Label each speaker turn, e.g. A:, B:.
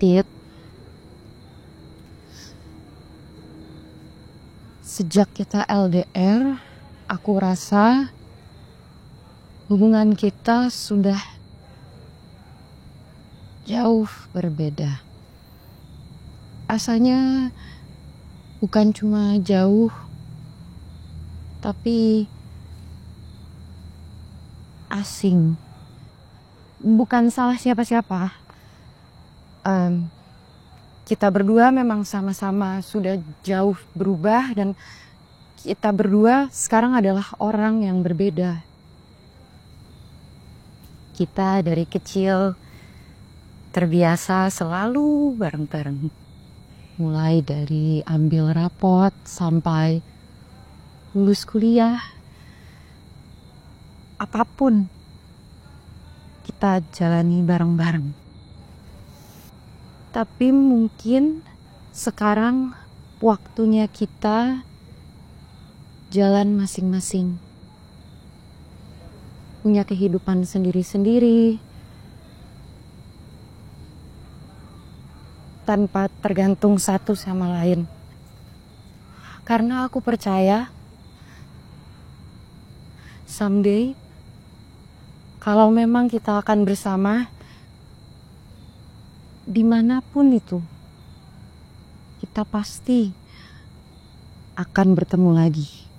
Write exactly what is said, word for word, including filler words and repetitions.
A: Tit, sejak kita L D R, aku rasa hubungan kita sudah jauh berbeda. Rasanya bukan cuma jauh, tapi asing. Bukan salah siapa-siapa. Um, kita berdua memang sama-sama sudah jauh berubah dan kita berdua sekarang adalah orang yang berbeda. Kita dari kecil terbiasa selalu bareng-bareng. Mulai dari ambil rapot sampai lulus kuliah. Apapun kita jalani bareng-bareng. Tapi mungkin sekarang waktunya kita jalan masing-masing. Punya kehidupan sendiri-sendiri. Tanpa tergantung satu sama lain. Karena aku percaya someday kalau memang kita akan bersama dimanapun itu, kita pasti akan bertemu lagi.